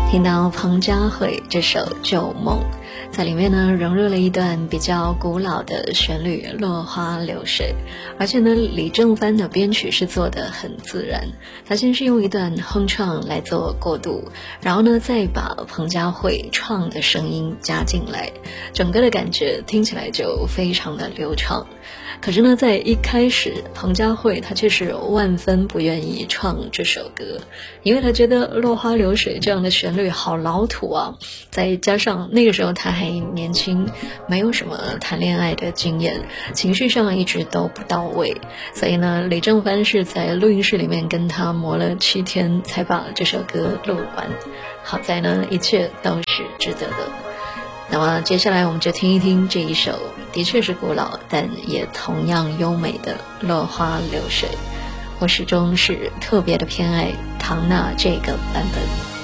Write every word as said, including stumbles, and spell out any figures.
听到彭佳慧这首《旧梦》，在里面呢融入了一段比较古老的旋律《落花流水》，而且呢李正帆的编曲是做得很自然，他先是用一段哼唱来做过渡，然后呢再把彭佳慧唱的声音加进来，整个的感觉听起来就非常的流畅。可是呢在一开始彭佳慧她却是万分不愿意唱这首歌，因为她觉得落花流水这样的旋律好老土啊，再加上那个时候她还年轻，没有什么谈恋爱的经验，情绪上一直都不到位，所以呢李正帆是在录音室里面跟她磨了七天才把这首歌录完，好在呢一切都是值得的。那么接下来我们就听一听这一首的确是古老但也同样优美的落花流水，我始终是特别的偏爱唐娜这个版本。